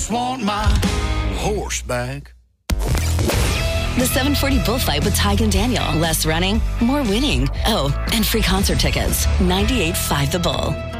just want my horse back. The 740 Bullfight with Tig and Daniel. Less running, more winning. Oh, and free concert tickets. 98.5 The Bull.